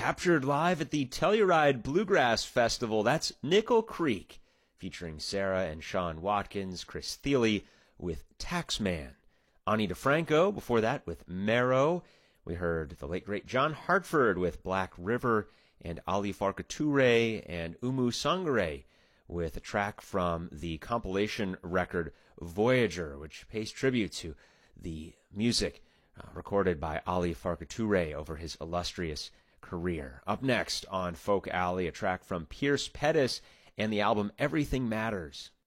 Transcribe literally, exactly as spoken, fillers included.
captured live at the Telluride Bluegrass Festival. That's Nickel Creek, featuring Sarah and Sean Watkins, Chris Thiele with Taxman. Ani DeFranco, before that, with Marrow. We heard the late, great John Hartford with Black River, and Ali Farka Touré and Umu Sangare with a track from the compilation record Voyager, which pays tribute to the music uh, recorded by Ali Farka Touré over his illustrious career. Up next on Folk Alley, a track from Pierce Pettis and the album Everything Matters.